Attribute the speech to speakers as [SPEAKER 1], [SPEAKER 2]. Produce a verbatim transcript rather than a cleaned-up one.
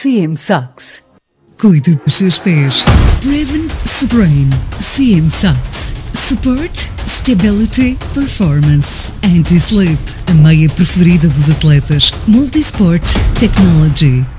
[SPEAKER 1] C M Socks.
[SPEAKER 2] Cuide dos seus pés. Preven Supreme. C M Socks. Support, Stability, Performance. Anti-Slip. A meia preferida dos atletas. Multisport Technology.